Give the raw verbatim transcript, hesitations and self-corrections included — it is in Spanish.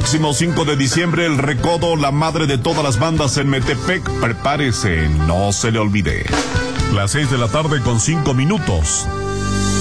próximo cinco de diciembre, el Recodo, la madre de todas las bandas en Metepec. Prepárese, no se le olvide. Las seis de la tarde con cinco minutos.